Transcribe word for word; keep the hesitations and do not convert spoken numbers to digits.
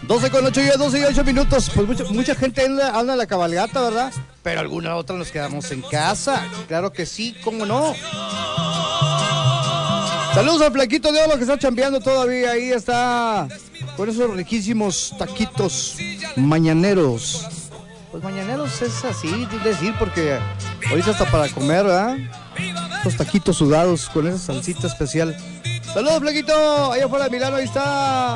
doce con ocho, doce y ocho minutos. Pues mucha, mucha gente anda, anda a la cabalgata, ¿verdad? Pero alguna otra nos quedamos en casa. Claro que sí, ¿cómo no? Saludos al Flaquito de Oro que está chambeando todavía. Ahí está con esos riquísimos taquitos mañaneros. Pues mañaneros es así, es decir, porque ahorita está para comer, ¿verdad? Esos taquitos sudados con esa salsita especial. Saludos, Flaquito. Allá afuera de Milano, ahí está.